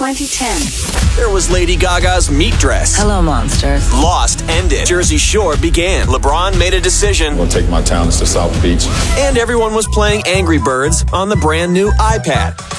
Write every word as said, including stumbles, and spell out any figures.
twenty ten. There was Lady Gaga's meat dress. Hello, monsters. Lost ended. Jersey Shore began. LeBron made a decision. I'm going to take my talents to South Beach. And everyone was playing Angry Birds on the brand new iPad.